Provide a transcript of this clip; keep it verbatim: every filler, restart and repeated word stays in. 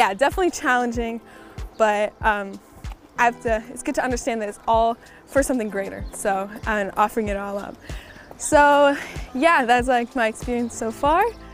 yeah, definitely challenging, but um, I have to, it's good to understand that it's all for something greater, so, and offering it all up. So yeah, that's like my experience so far.